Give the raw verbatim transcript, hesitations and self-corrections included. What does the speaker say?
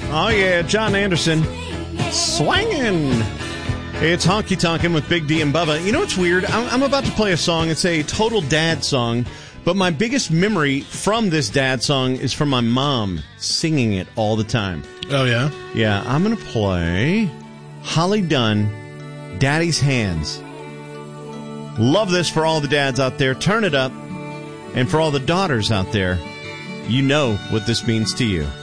Oh, yeah, John Anderson. Swangin'. It's Honky Tonkin' with Big D and Bubba. You know what's weird? I'm, I'm about to play a song. It's a total dad song, but my biggest memory from this dad song is from my mom singing it all the time. Oh, yeah? Yeah, I'm going to play Holly Dunn, Daddy's Hands. Love this for all the dads out there. Turn it up. And for all the daughters out there, you know what this means to you.